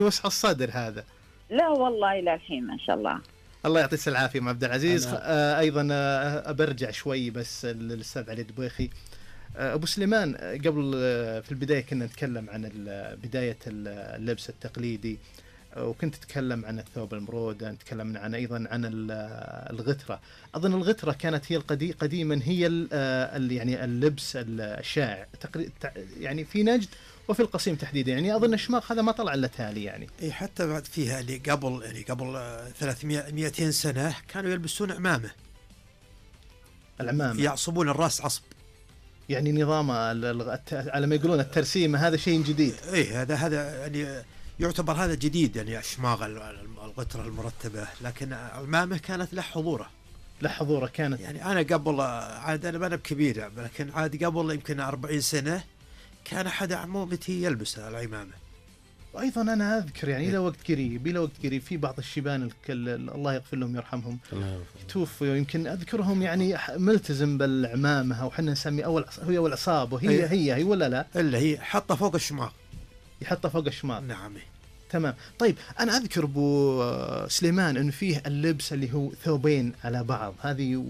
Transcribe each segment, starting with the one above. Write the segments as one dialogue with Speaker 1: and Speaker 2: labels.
Speaker 1: وسع الصدر هذا.
Speaker 2: لا والله إلى الحين ما شاء الله.
Speaker 1: الله يعطيك العافية أم عبد العزيز. أيضا أبرجع شوي بس للأستاذ علي الدبيخي. أبو سليمان، قبل في البداية كنا نتكلم عن بداية اللبس التقليدي، وكنت تتكلم عن الثوب المرودة، نتكلم عن أيضا عن الغترة. أظن الغترة كانت هي قديما هي يعني اللبس الشائع يعني في نجد وفي القصيم تحديدا. يعني أظن الشماغ هذا ما طلع إلا تالي يعني.
Speaker 3: إيه، حتى بعد فيها اللي قبل 200 سنة كانوا يلبسون عمامة.
Speaker 1: العمامة
Speaker 3: يعصبون الرأس عصب.
Speaker 1: يعني نظام على ما يقولون الترسيمة هذا شيء جديد.
Speaker 3: إيه، هذا يعني يعتبر هذا جديد، يعني أشماغ الغترة المرتبة، لكن العمامة كانت له حضوره كانت. يعني أنا قبل عاد أنا ما أنا بكبير، لكن عاد قبل يمكن 40 سنة كان أحد عمومتي يلبس العمامة.
Speaker 1: وأيضا أنا أذكر يعني إلى وقت قريب في بعض الشيبان الله يغفر لهم يرحمهم توفوا، يمكن أذكرهم يعني ملتزم بالعمامة، أو حنا نسمي هي والعصاب، وهي ولا لا؟
Speaker 3: إلا هي حطها فوق الشماغ.
Speaker 1: يحطها فوق الشماغ.
Speaker 3: نعم.
Speaker 1: تمام. طيب أنا أذكر أبو سليمان إنه فيه اللبس اللي هو ثوبين على بعض، هذه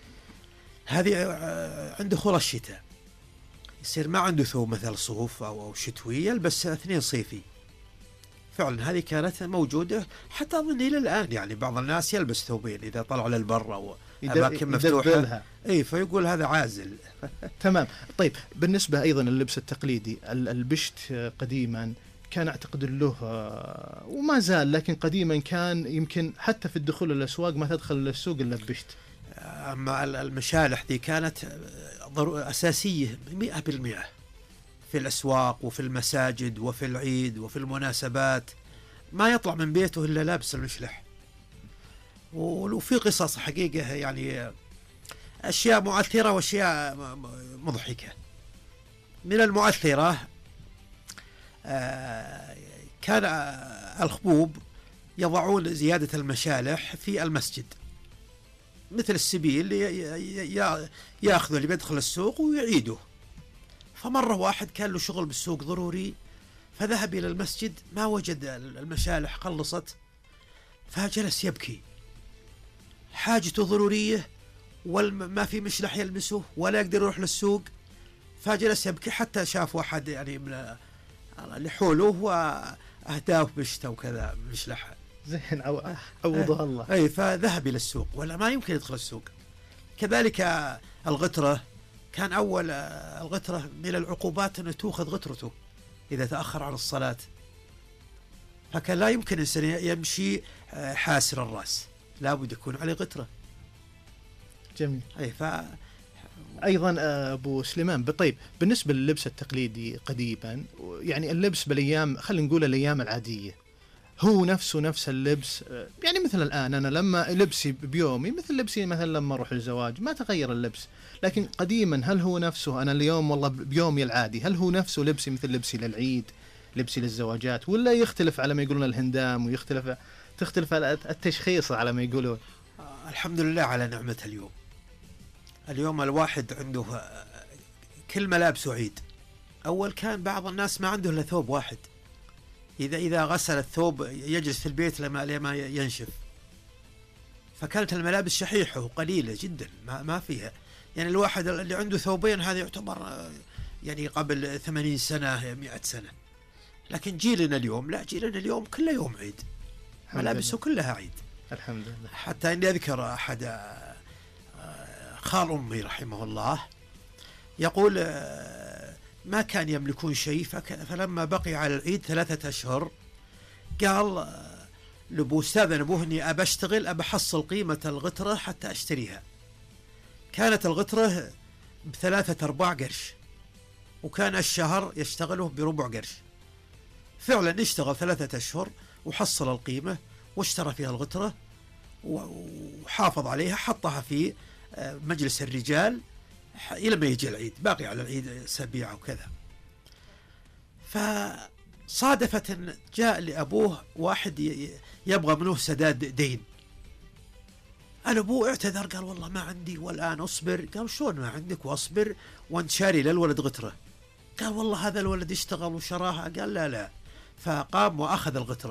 Speaker 3: عنده خلال الشتاء يصير ما عنده ثوب مثل صوف أو شتوي، يلبس 2 صيفي. فعلا هذه كانت موجودة حتى أظن إلى الآن، يعني بعض الناس يلبس ثوبين إذا طلعوا للبر أو أماكن مفتوحة. إيه، فيقول هذا عازل.
Speaker 1: تمام. طيب بالنسبة أيضا اللبس التقليدي، البشت قديما كان أعتقد له وما زال، لكن قديما كان يمكن حتى في الدخول الأسواق ما تدخل السوق إلا ببشت.
Speaker 3: أما المشالح دي كانت أساسية 100% في الأسواق وفي المساجد وفي العيد وفي المناسبات، ما يطلع من بيته إلا لابس المشلح. وفي قصص حقيقة يعني أشياء مؤثرة وأشياء مضحكة. من المؤثرة كان الخبوب يضعون زيادة المشالح في المسجد مثل السبيل، يأخذوا اللي بيدخل السوق ويعيده. فمرة واحد كان له شغل بالسوق ضروري، فذهب إلى المسجد ما وجد المشالح، خلصت، فجلس يبكي، حاجته ضرورية وما في مشلح يلبسه ولا يقدر يروح للسوق، فجلس يبكي حتى شاف واحد يعني من اللي حوله وأهداه بشته وكذا مشلح.
Speaker 1: زين، عوضها الله.
Speaker 3: أي، فذهب إلى السوق ولا ما يمكن يدخل السوق. كذلك الغترة، كان أول الغترة من العقوبات أنه تأخذ غترته إذا تأخر عن الصلاة، فكان لا يمكن إنسان يمشي حاسر الرأس، لا بد يكون عليه غترة.
Speaker 1: جميل.
Speaker 3: أي،
Speaker 1: أيضا أبو سليمان، طيب بالنسبة لللبس التقليدي قديما، يعني اللبس بالأيام خلينا نقول الأيام العادية هو نفس اللبس، يعني مثل الآن أنا لما لبسي بيومي مثل لبسي مثلا لما أروح الزواج، ما تغير اللبس. لكن قديما هل هو نفسه أنا اليوم والله بيومي العادي هل هو نفسه لبسي مثل لبسي للعيد، لبسي للزواجات، ولا يختلف على ما يقولون الهندام تختلف على التشخيص على ما يقولون؟
Speaker 3: الحمد لله على نعمة اليوم الواحد عنده كل ملابسه عيد. أول كان بعض الناس ما عنده إلا ثوب واحد، إذا غسل الثوب يجلس في البيت لما ينشف، فكانت الملابس شحيحة وقليلة جدا ما فيها. يعني الواحد اللي عنده ثوبين هذا يعتبر يعني قبل 80 سنة 100 سنة. لكن جيلنا اليوم كل يوم عيد، ملابسه كلها عيد
Speaker 1: الحمد لله.
Speaker 3: حتى إني أذكر أحد خال أمي رحمه الله يقول ما كان يملكون شيء، فلما بقي على العيد 3 أشهر قال لأبو أستاذن أبوه إني أبى أشتغل، أبى أحصل قيمة الغترة حتى أشتريها. كانت الغترة ب3-4 قرش، وكان الشهر يشتغله بربع قرش. فعلا اشتغل 3 أشهر وحصل القيمة واشترى فيها الغترة وحافظ عليها، حطها في مجلس الرجال إلى ما يجي العيد، باقي على العيد أسابيع وكذا. فصادفت أن جاء لأبوه واحد يبغى منه سداد دين. أبوه اعتذر، قال والله ما عندي والآن أصبر. قال شلون ما عندك وأصبر وأنت شاري للولد غترة؟ قال والله هذا الولد اشتغل وشراها. قال لا فقام وأخذ الغترة